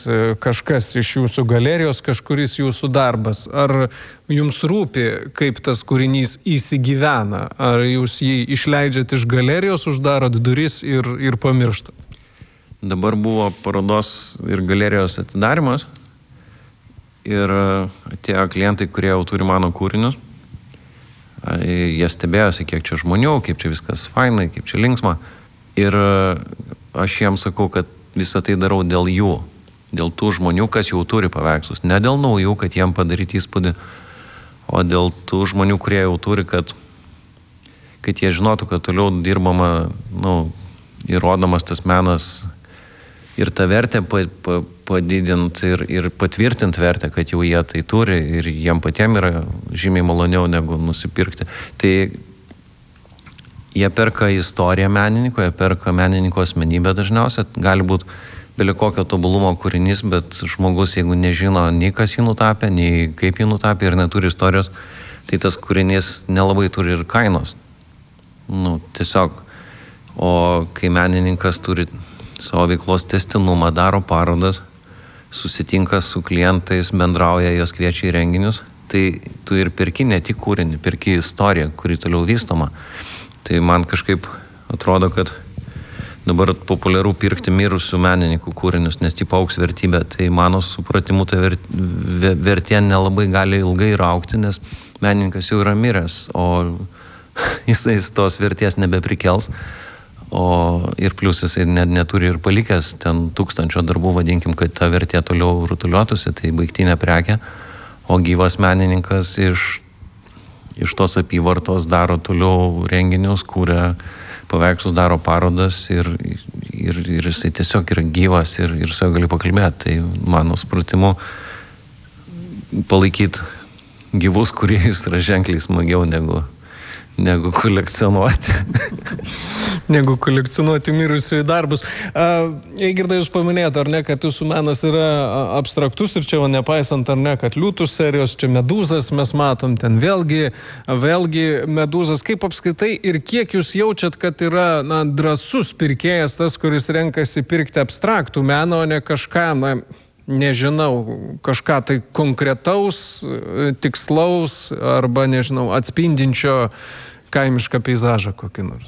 kažkas iš jūsų galerijos, kažkuris jūsų darbas. Ar jums rūpi, kaip tas kūrinys įsigyvena? Ar jūs jį išleidžiat iš galerijos, uždarot duris ir pamirštat? Dabar buvo parodos ir galerijos atidarimas ir atėjo klientai, kurie jau turi mano kūrinius. Jie stebėjosi, kiek čia žmonių, kaip čia viskas fainai, kaip čia linksma. Ir aš jiems sakau, kad visą tai darau dėl jų, dėl tų žmonių, kas jau turi paveikslus. Ne dėl naujų, kad jiem padaryti įspūdį, o dėl tų žmonių, kurie jau turi, kad jie žinotų, kad toliau dirbama, įrodomas tas menas ir tą vertę padidinti ir patvirtinti vertę, kad jau jie tai turi ir jiem patiem yra žymiai maloniau negu nusipirkti. Tai jie perka istoriją menininko, jie perka menininko asmenybę dažniausiai. Gali būti beli kokio tobulumo kūrinys, bet žmogus, jeigu nežino nei kas jį nutapė, nei kaip jį nutapė ir neturi istorijos, tai tas kūrinys nelabai turi ir kainos. Tiesiog. O kai menininkas turi savo veiklos testinumą, daro parodas, susitinka su klientais, bendrauja, jos kviečia į renginius, tai tu ir perki ne tik kūrinį, perki istoriją, kuri toliau vystoma. Tai man kažkaip atrodo, kad dabar populiaru pirkti mirusių menininkų kūrinius, nes tipo auks vertybė. Tai mano supratimu, tai vertė nelabai gali ilgai augti, nes menininkas jau yra miręs, o jisai tos vertės nebeprikels. Ir plus jisai neturi ir palikęs ten 1000 darbų, vadinkim, kad ta vertė toliau rutuliuotųsi, tai baigtinė prekė. O gyvas menininkas iš tos apyvartos daro toliau renginius, kūrė paveikslus, daro parodas ir jisai tiesiog yra gyvas ir su juo gali pakalbėti. Tai mano supratimu palaikyti gyvus kūrėjus yra ženkliai smagiau negu kolekcionuoti. Negu kolekcionuoti mirusiųjų darbus. Eigirda, jūs paminėjote, ar ne, kad jūsų menas yra abstraktus ir čia nepaisant, ar ne, kad liūtų serijos, čia medūzas mes matom, ten vėlgi medūzas. Kaip apskaitai ir kiek jūs jaučiat, kad yra drąsus pirkėjas tas, kuris renkasi pirkti abstraktų meną, o ne kažką, nežinau, kažką tai konkretaus, tikslaus arba, nežinau, atspindinčio kaimišką peizažą kokį nors?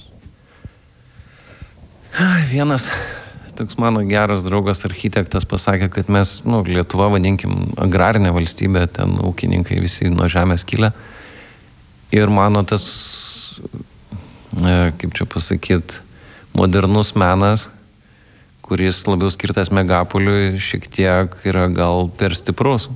Vienas toks mano geras draugas architektas pasakė, kad mes, Lietuva, vadinkim, agrarinė valstybė, ten ūkininkai visi nuo žemės kilę. Ir mano tas, kaip čia pasakyt, modernus menas, kuris labiau skirtas megapoliui, šiek tiek yra gal per stiprus.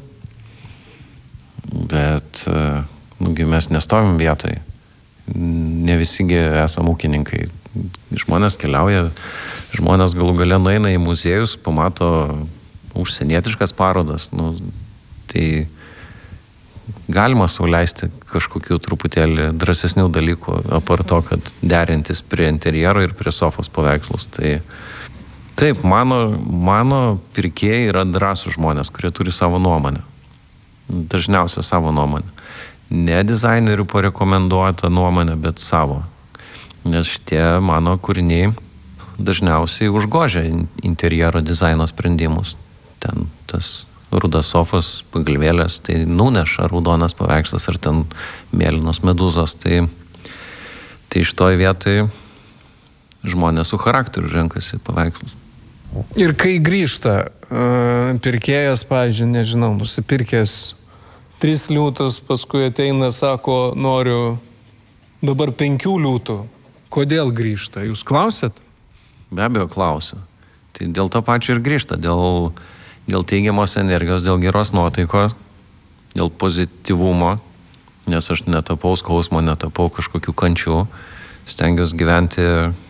Bet, mes nestovim vietoj. Ne visigi esam ūkininkai. Žmonės keliauja, žmonės galų gale nueina į muziejus, pamato užsienietiškas parodas. Tai galima sau leisti kažkokių truputėlį drąsesnių dalykų, apart to, kad derintis prie interjero ir prie sofos paveikslus. Tai taip, mano pirkėjai yra drąsūs žmonės, kurie turi savo nuomonę. Dažniausia savo nuomonę. Ne dizainerių parekomenduotą nuomonę, bet savo. Nes šitie mano kūriniai dažniausiai užgožia interjero dizaino sprendimus. Ten tas rudas sofas, pagalvėlės, tai nuneša raudonas paveikslas ar ten mėlynos medūzos. Tai šitoj vietoj žmonės su charakteriu renkasi paveikslus. Ir kai grįžta pirkėjas, pavyzdžiui, nežinau, nusipirkęs 3 liūtus, paskui ateina, sako, noriu dabar 5 liūtų. Kodėl grįžta? Jūs klausėt? Be abejo, klausiu. Tai dėl to pačio ir grįžta. Dėl teigiamos energijos, dėl geros nuotaikos, dėl pozityvumo, nes aš netapau skausmo, netapau kažkokių kančių. Stengiuosi gyventi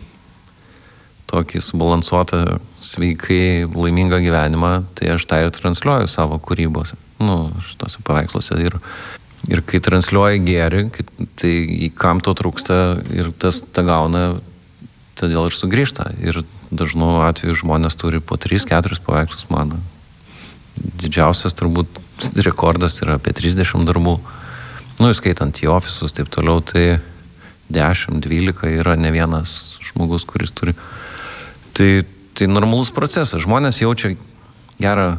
tokį subalansuotą, sveikai, laimingą gyvenimą, tai aš tą ir transliuoju savo kūrybose. Šitose paveiksluose. Ir kai transliuoji gėrį, tai kam to trūksta ir tas tą gauna, todėl ir sugrįžta. Ir dažnu atveju žmonės turi po 3-4 paveikslus mano. Didžiausias turbūt rekordas yra apie 30 darbų. Įskaitant į ofisus, taip toliau, tai 10-12 yra ne vienas žmogus, kuris turi. Tai normalus procesas. Žmonės jaučia gerą